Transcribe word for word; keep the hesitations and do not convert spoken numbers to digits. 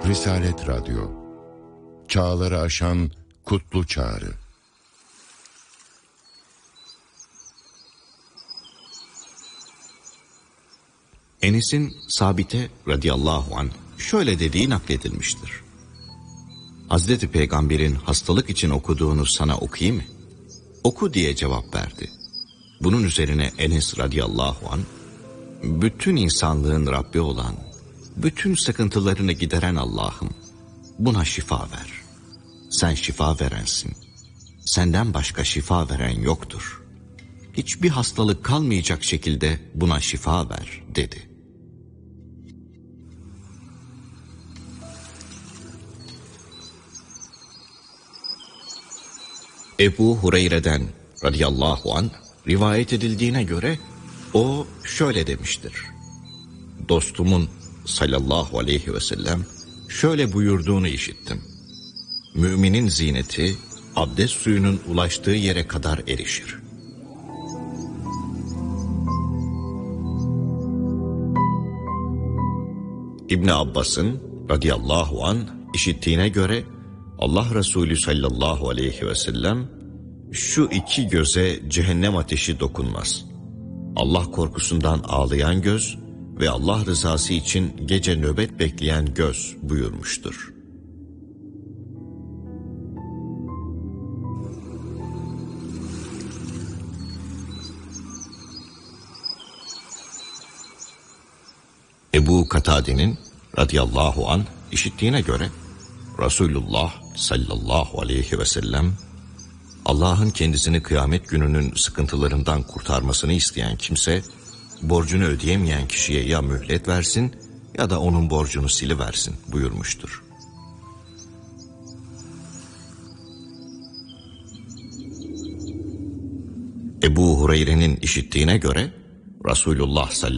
Risalet Radyo, çağları aşan kutlu çağrı. Enes'in Sabit'e radıyallahu anh şöyle dediği nakledilmiştir. Hazreti Peygamber'in hastalık için okuduğunu sana okuyayım mı? Oku diye cevap verdi. Bunun üzerine Enes radıyallahu anh, bütün insanlığın Rabbi olan, bütün sıkıntılarını gideren Allah'ım, buna şifa ver. Sen şifa verensin. Senden başka şifa veren yoktur. Hiçbir hastalık kalmayacak şekilde buna şifa ver, dedi. Ebu Hureyre'den radıyallahu anh rivayet edildiğine göre o şöyle demiştir. Dostumun sallallahu aleyhi ve sellem şöyle buyurduğunu işittim. Müminin zineti abdest suyunun ulaştığı yere kadar erişir. İbn Abbas'ın radıyallahu anh işittiğine göre Allah Resulü sallallahu aleyhi ve sellem şu iki göze cehennem ateşi dokunmaz. Allah korkusundan ağlayan göz ve Allah rızası için gece nöbet bekleyen göz buyurmuştur. Ebu Katade'nin radıyallahu anh işittiğine göre Resulullah sallallahu aleyhi ve sellem Allah'ın kendisini kıyamet gününün sıkıntılarından kurtarmasını isteyen kimse borcunu ödeyemeyen kişiye ya mühlet versin ya da onun borcunu siliversin buyurmuştur. Ebu Hureyre'nin işittiğine göre Resulullah sallallahu